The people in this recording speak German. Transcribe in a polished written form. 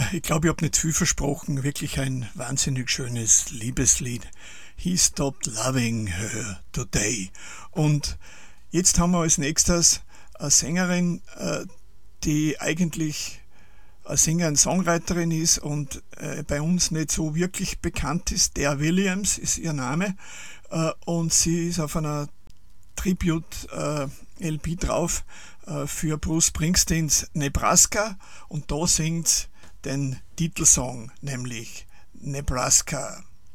Ich glaube, ich habe nicht viel versprochen. Wirklich ein wahnsinnig schönes Liebeslied. He stopped loving her today. Und jetzt haben wir als nächstes eine Sängerin, die eigentlich eine Sängerin-Songwriterin ist und bei uns nicht so wirklich bekannt ist. Dare Williams ist ihr Name. Und sie ist auf einer Tribute-LP drauf für Bruce Springsteens Nebraska. Und da singt den Titelsong, nämlich Nebraska.